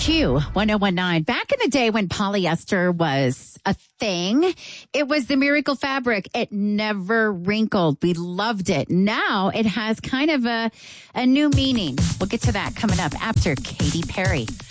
Q1019. Back in the day when polyester was a thing, it was the miracle fabric. It never wrinkled. We loved it. Now it has kind of a new meaning. We'll get to that coming up after Katy Perry.